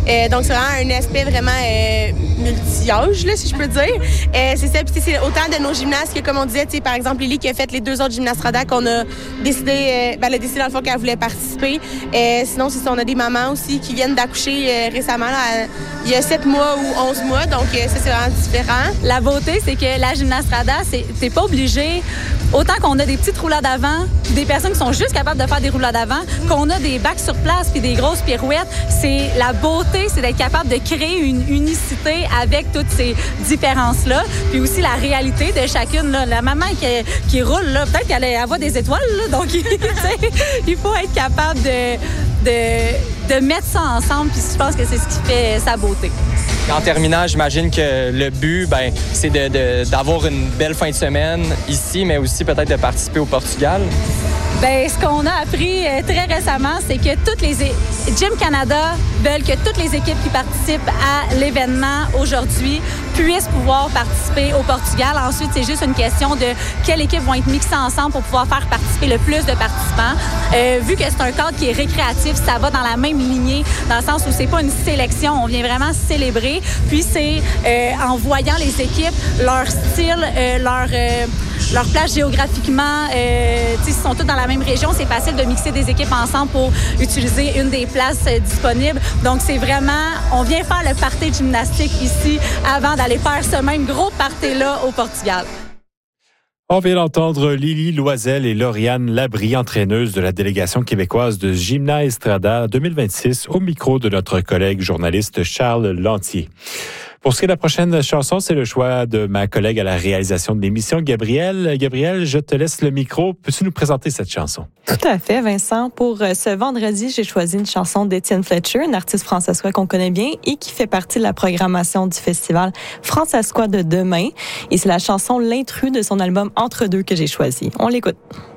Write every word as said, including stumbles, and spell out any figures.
Euh, donc, c'est vraiment un aspect vraiment euh, multi-âge, là, si je peux dire. Euh, c'est ça, puis c'est autant de nos gymnastes que, comme on disait, par exemple, Lily qui a fait les deux autres gymnastrada qu'on a décidé, euh, ben, elle a décidé dans le fond qu'elle voulait participer. Euh, sinon, c'est ça, on a des mamans aussi qui viennent d'accoucher euh, récemment, là, il y a sept mois ou onze mois, donc euh, ça, c'est vraiment différent. La beauté, c'est que la gymnastrada, c'est, t'es pas obligé, autant qu'on a des petites roulades avant, des personnes qui sont juste capables de faire des roulades avant, qu'on a des bacs sur place puis des grosses pirouettes, c'est la beauté, c'est d'être capable de créer une unicité avec toutes ces différences-là, puis aussi la réalité de chacune. Là. La maman qui, qui roule, là, peut-être qu'elle a des étoiles, là, donc il faut être capable de, de, de mettre ça ensemble, puis je pense que c'est ce qui fait sa beauté. En terminant, j'imagine que le but, ben, c'est de, de, d'avoir une belle fin de semaine ici, mais aussi peut-être de participer au Portugal. Bien, ce qu'on a appris euh, très récemment, c'est que toutes les é- Gym Canada veulent que toutes les équipes qui participent à l'événement aujourd'hui puissent pouvoir participer au Portugal. Ensuite, c'est juste une question de quelles équipes vont être mixées ensemble pour pouvoir faire participer le plus de participants. Euh, vu que c'est un cadre qui est récréatif, ça va dans la même lignée, dans le sens où c'est pas une sélection, on vient vraiment célébrer. Puis c'est euh, en voyant les équipes, leur style, euh, leur... Euh, leur place géographiquement, euh, ils sont tous dans la même région. C'est facile de mixer des équipes ensemble pour utiliser une des places euh, disponibles. Donc, c'est vraiment... On vient faire le party de gymnastique ici avant d'aller faire ce même gros party-là au Portugal. On vient d'entendre Lily Loisel et Lauriane Labrie, entraîneuses de la délégation québécoise de Gymnaestrada deux mille vingt-six, au micro de notre collègue journaliste Charles Lantier. Pour ce qui est de la prochaine chanson, c'est le choix de ma collègue à la réalisation de l'émission, Gabrielle. Gabrielle, je te laisse le micro. Peux-tu nous présenter cette chanson? Tout à fait, Vincent. Pour ce vendredi, j'ai choisi une chanson d'Étienne Fletcher, un artiste françaiscois qu'on connaît bien et qui fait partie de la programmation du festival Françaiscois de demain. Et c'est la chanson L'intrus de son album Entre deux que j'ai choisi. On l'écoute.